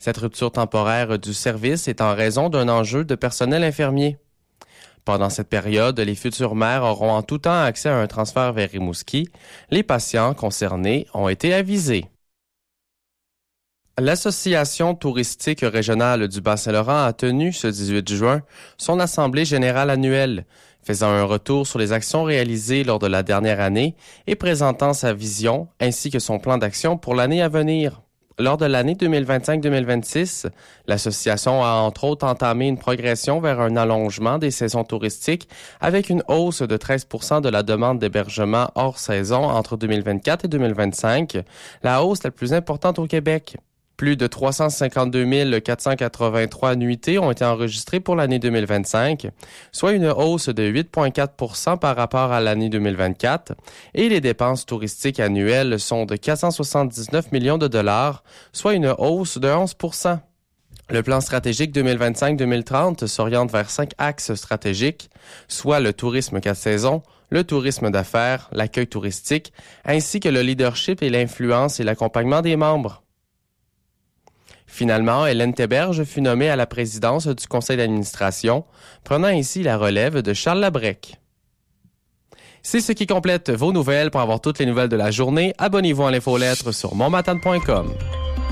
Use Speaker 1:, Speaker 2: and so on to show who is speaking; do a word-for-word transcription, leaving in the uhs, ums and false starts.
Speaker 1: Cette rupture temporaire du service est en raison d'un enjeu de personnel infirmier. Pendant cette période, les futures mères auront en tout temps accès à un transfert vers Rimouski. Les patients concernés ont été avisés. L'Association touristique régionale du Bas-Saint-Laurent a tenu ce dix-huit juin son assemblée générale annuelle, faisant un retour sur les actions réalisées lors de la dernière année et présentant sa vision ainsi que son plan d'action pour l'année à venir. Lors de l'année deux mille vingt-cinq deux mille vingt-six, l'association a entre autres entamé une progression vers un allongement des saisons touristiques avec une hausse de treize pour cent de la demande d'hébergement hors saison entre deux mille vingt-quatre et deux mille vingt-cinq, la hausse la plus importante au Québec. Plus de trois cent cinquante-deux mille quatre cent quatre-vingt-trois nuitées ont été enregistrées pour l'année deux mille vingt-cinq, soit une hausse de huit virgule quatre pour cent par rapport à l'année deux mille vingt-quatre, et les dépenses touristiques annuelles sont de quatre cent soixante-dix-neuf millions de dollars, soit une hausse de onze pour cent. Le plan stratégique deux mille vingt-cinq deux mille trente s'oriente vers cinq axes stratégiques, soit le tourisme quatre saisons, le tourisme d'affaires, l'accueil touristique, ainsi que le leadership et l'influence et l'accompagnement des membres. Finalement, Hélène Théberge fut nommée à la présidence du conseil d'administration, prenant ainsi la relève de Charles Labrec. C'est ce qui complète vos nouvelles. Pour avoir toutes les nouvelles de la journée, abonnez-vous à l'infolettre sur montmatane point com.